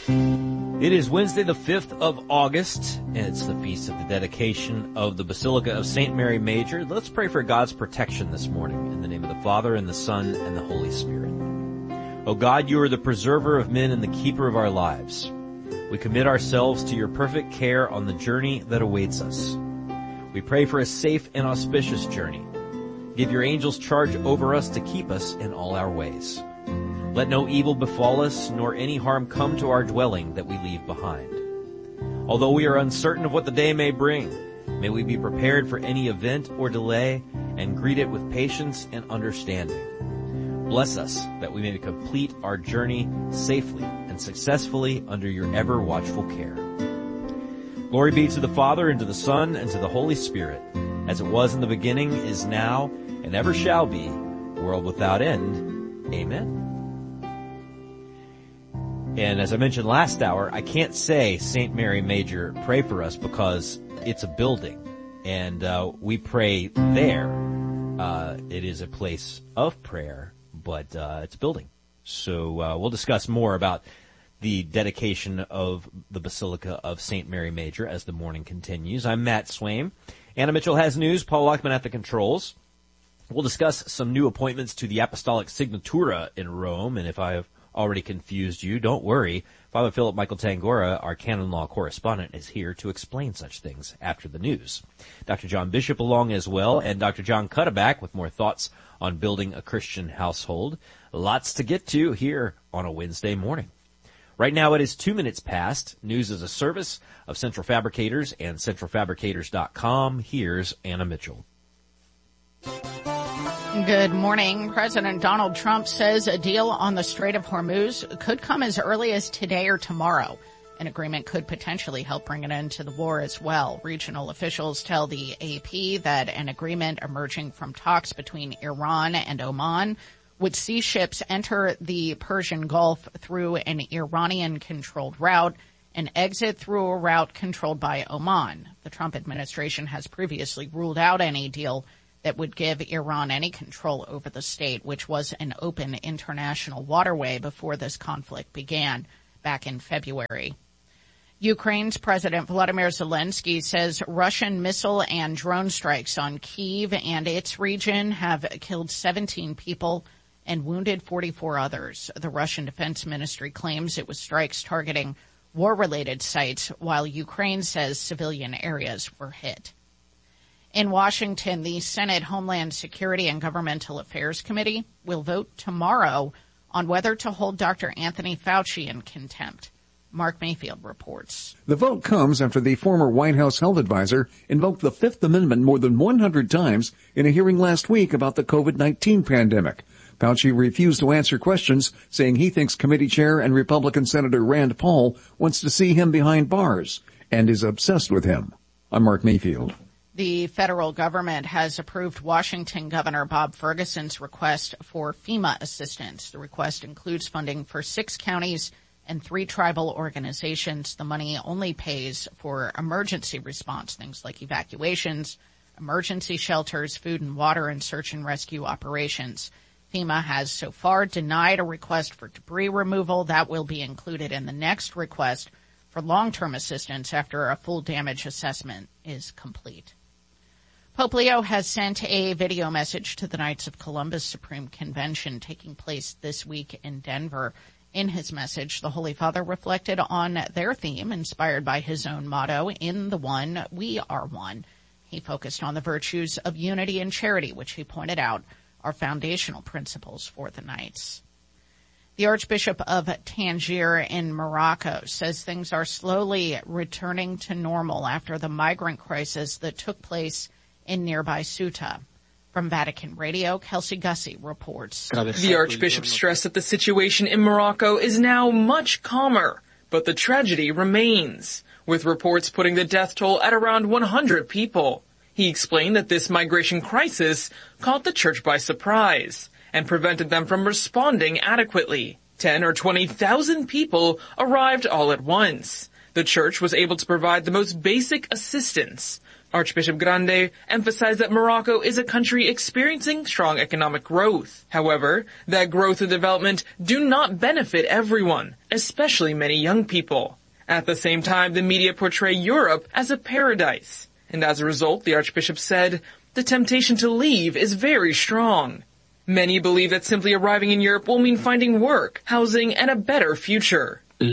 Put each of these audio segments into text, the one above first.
It is Wednesday, the 5th of August, and it's the feast of the dedication of the Basilica of St. Mary Major. Let's pray for God's protection this morning in the name of the Father, and the Son, and the Holy Spirit. O God, you are the preserver of men and the keeper of our lives. We commit ourselves to your perfect care on the journey that awaits us. We pray for a safe and auspicious journey. Give your angels charge over us to keep us in all our ways. Let no evil befall us, nor any harm come to our dwelling that we leave behind. Although we are uncertain of what the day may bring, may we be prepared for any event or delay and greet it with patience and understanding. Bless us that we may complete our journey safely and successfully under your ever-watchful care. Glory be to the Father, and to the Son, and to the Holy Spirit, as it was in the beginning, is now, and ever shall be, world without end. Amen. And as I mentioned last hour, I can't say St. Mary Major, pray for us, because it's a building, and we pray there. It is a place of prayer, but it's a building. So we'll discuss more about the dedication of the Basilica of St. Mary Major as the morning continues. I'm Matt Swaim. Anna Mitchell has news. Paul Lockman at the controls. We'll discuss some new appointments to the Apostolic Signatura in Rome, and if I have already confused you, don't worry. Father Philip Michael Tangora, our canon law correspondent, is here to explain such things after the news. Dr. John Bishop along as well, and Dr. John Cuddeback with more thoughts on building a Christian household. Lots to get to here on a Wednesday morning. Right now it is 2 minutes past. News is a service of Central Fabricators and centralfabricators.com. Here's Anna Mitchell. Good morning. President Donald Trump says a deal on the Strait of Hormuz could come as early as today or tomorrow. An agreement could potentially help bring an end to the war as well. Regional officials tell the AP that an agreement emerging from talks between Iran and Oman would see ships enter the Persian Gulf through an Iranian-controlled route and exit through a route controlled by Oman. The Trump administration has previously ruled out any deal that would give Iran any control over the state, which was an open international waterway before this conflict began back in February. Ukraine's President Volodymyr Zelensky says Russian missile and drone strikes on Kyiv and its region have killed 17 people and wounded 44 others. The Russian Defense Ministry claims it was strikes targeting war-related sites, while Ukraine says civilian areas were hit. In Washington, the Senate Homeland Security and Governmental Affairs Committee will vote tomorrow on whether to hold Dr. Anthony Fauci in contempt. Mark Mayfield reports. The vote comes after the former White House health advisor invoked the Fifth Amendment more than 100 times in a hearing last week about the COVID-19 pandemic. Fauci refused to answer questions, saying he thinks committee chair and Republican Senator Rand Paul wants to see him behind bars and is obsessed with him. I'm Mark Mayfield. The federal government has approved Washington Governor Bob Ferguson's request for FEMA assistance. The request includes funding for 6 counties and 3 tribal organizations. The money only pays for emergency response, things like evacuations, emergency shelters, food and water, and search and rescue operations. FEMA has so far denied a request for debris removal. That will be included in the next request for long-term assistance after a full damage assessment is complete. Pope Leo has sent a video message to the Knights of Columbus Supreme Convention taking place this week in Denver. In his message, the Holy Father reflected on their theme, inspired by his own motto, "In the One, we are one." He focused on the virtues of unity and charity, which he pointed out are foundational principles for the Knights. The Archbishop of Tangier in Morocco says things are slowly returning to normal after the migrant crisis that took place in nearby Ceuta. From Vatican Radio, Kelsey Gussie reports. The Archbishop stressed that the situation in Morocco is now much calmer, but the tragedy remains, with reports putting the death toll at around 100 people. He explained that this migration crisis caught the church by surprise and prevented them from responding adequately. 10 or 20,000 people arrived all at once. The church was able to provide the most basic assistance, Archbishop Grande emphasized that Morocco is a country experiencing strong economic growth. However, that growth and development do not benefit everyone, especially many young people. At the same time, the media portray Europe as a paradise. And as a result, the Archbishop said, the temptation to leave is very strong. Many believe that simply arriving in Europe will mean finding work, housing, and a better future. For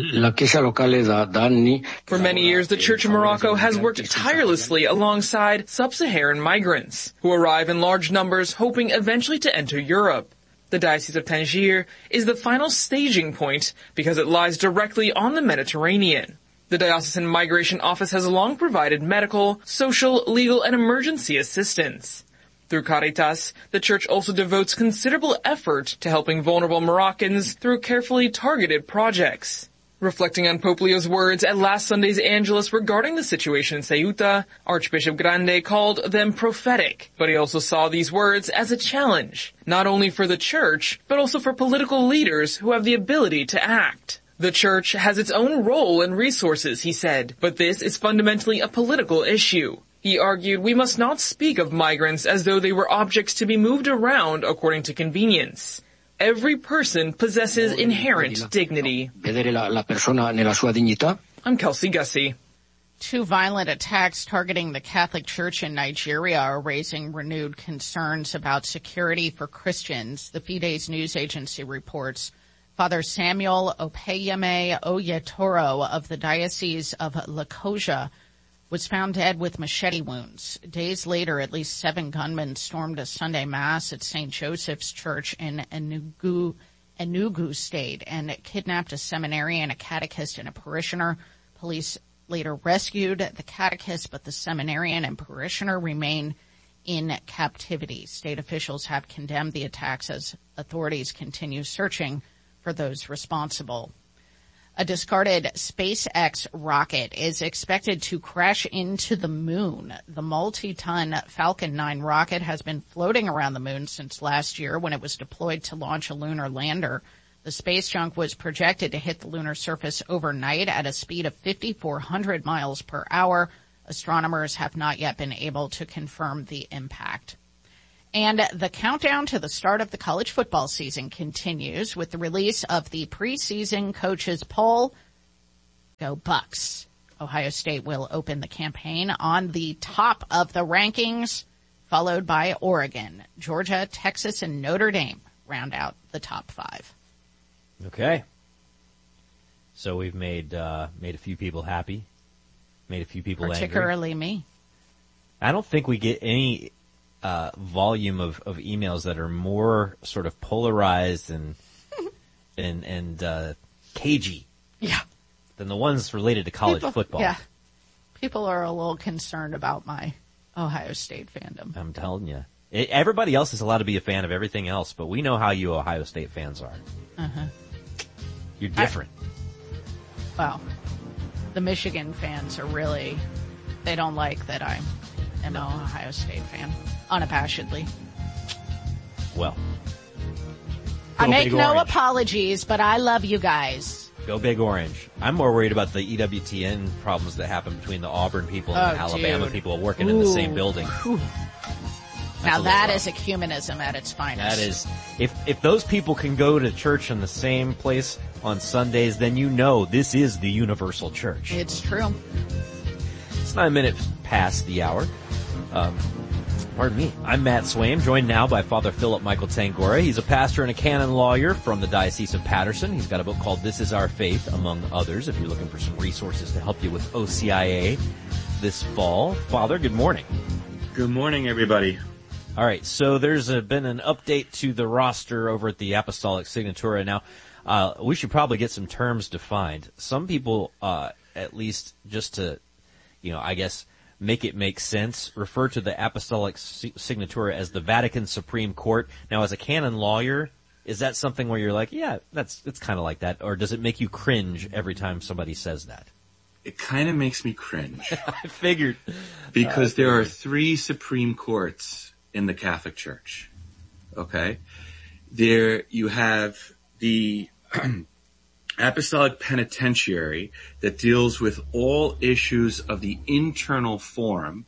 many years, the Church of Morocco has worked tirelessly alongside sub-Saharan migrants, who arrive in large numbers hoping eventually to enter Europe. The Diocese of Tangier is the final staging point because it lies directly on the Mediterranean. The Diocesan Migration Office has long provided medical, social, legal, and emergency assistance. Through Caritas, the Church also devotes considerable effort to helping vulnerable Moroccans through carefully targeted projects. Reflecting on Pope Leo's words at last Sunday's Angelus regarding the situation in Ceuta, Archbishop Grande called them prophetic, but he also saw these words as a challenge, not only for the Church, but also for political leaders who have the ability to act. The Church has its own role and resources, he said, but this is fundamentally a political issue. He argued we must not speak of migrants as though they were objects to be moved around according to convenience. Every person possesses inherent dignity. I'm Kelsey Gussie. Two violent attacks targeting the Catholic Church in Nigeria are raising renewed concerns about security for Christians. The Fides news agency reports Father Samuel Opeyeme Oyetoro of the Diocese of Lokoja was found dead with machete wounds. Days later, at least 7 gunmen stormed a Sunday Mass at St. Joseph's Church in Enugu State and kidnapped a seminarian, a catechist, and a parishioner. Police later rescued the catechist, but the seminarian and parishioner remain in captivity. State officials have condemned the attacks as authorities continue searching for those responsible. A discarded SpaceX rocket is expected to crash into the moon. The multi-ton Falcon 9 rocket has been floating around the moon since last year when it was deployed to launch a lunar lander. The space junk was projected to hit the lunar surface overnight at a speed of 5,400 miles per hour. Astronomers have not yet been able to confirm the impact. And the countdown to the start of the college football season continues with the release of the preseason coaches poll. Go Bucks. Ohio State will open the campaign on the top of the rankings, followed by Oregon. Georgia, Texas, and Notre Dame round out the top 5. Okay. So we've made a few people happy, made a few people particularly angry. Me. I don't think we get any volume of emails that are more sort of polarized and cagey. Yeah. Than the ones related to college football. Yeah. People are a little concerned about my Ohio State fandom. I'm telling you. Everybody else is allowed to be a fan of everything else, but we know how you Ohio State fans are. Uh-huh. You're different. Well, the Michigan fans are really, they don't like that I'm an Ohio State fan, unabashedly. Well. I make no apologies, but I love you guys. Go Big Orange. I'm more worried about the EWTN problems that happen between the Auburn people and the Alabama people working in the same building. Now that is ecumenism at its finest. That is, if those people can go to church in the same place on Sundays, then you know this is the universal church. It's true. It's 9 minutes past the hour. Pardon me. I'm Matt Swaim, joined now by Father Philip Michael Tangora. He's a pastor and a canon lawyer from the Diocese of Patterson. He's got a book called This Is Our Faith, among others, if you're looking for some resources to help you with OCIA this fall. Father, good morning. Good morning, everybody. All right, so there's been an update to the roster over at the Apostolic Signatura. Now, we should probably get some terms defined. Some people, at least just to, I guess, make it make sense, refer to the Apostolic Signatura as the Vatican Supreme Court. Now, as a canon lawyer, is that something where you're like, yeah, it's kind of like that, or does it make you cringe every time somebody says that? It kind of makes me cringe. I figured. Because there are 3 Supreme Courts in the Catholic Church. Okay? There you have the Apostolic Penitentiary that deals with all issues of the internal form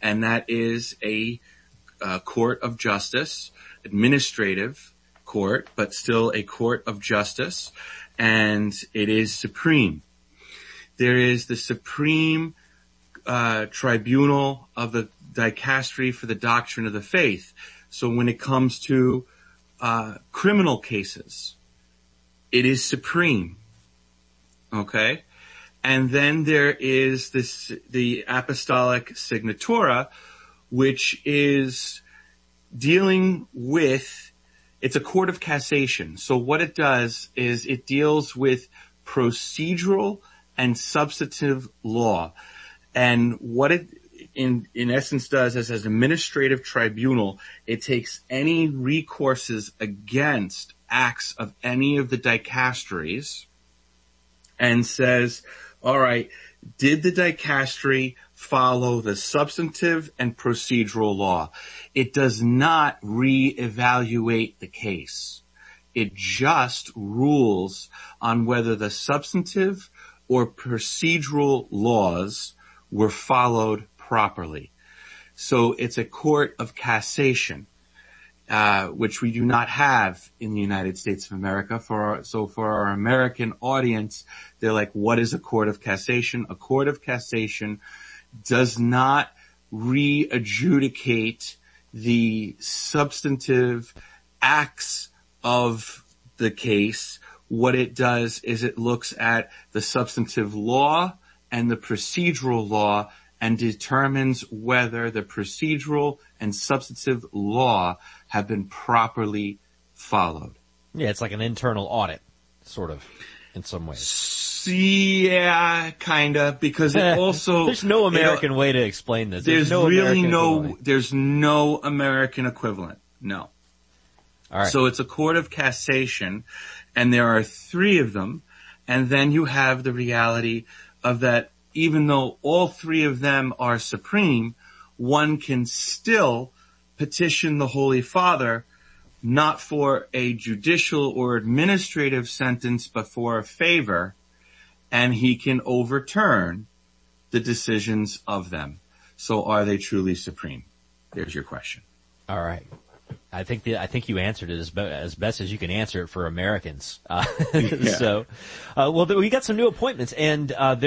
and that is a court of justice, administrative court, but still a court of justice, and it is supreme. There is the Supreme Tribunal of the Dicastery for the Doctrine of the Faith. So when it comes to criminal cases, it is supreme. Okay? And then there is the Apostolic Signatura, which is dealing with, it's a court of cassation. So what it does is it deals with procedural and substantive law. And what it in essence does is, as an administrative tribunal, it takes any recourses against acts of any of the dicasteries and says, all right, did the dicastery follow the substantive and procedural law? It does not reevaluate the case. It just rules on whether the substantive or procedural laws were followed properly. So it's a court of cassation, which we do not have in the United States of America. So for our American audience, they're like, what is a court of cassation? A court of cassation does not re-adjudicate the substantive acts of the case. What it does is it looks at the substantive law and the procedural law and determines whether the procedural and substantive law have been properly followed. Yeah, it's like an internal audit, sort of, in some ways. Yeah, kinda, because it also... There's no American way to explain this. There's no American equivalent. No. All right. So it's a court of cassation, and there are 3 of them, and then you have the reality of that even though all 3 of them are supreme, one can still petition the Holy Father not for a judicial or administrative sentence, but for a favor, and he can overturn the decisions of them. So are they truly supreme? There's your question. All right. I think you answered it as best as you can answer it for Americans. Yeah. So, well, we got some new appointments, and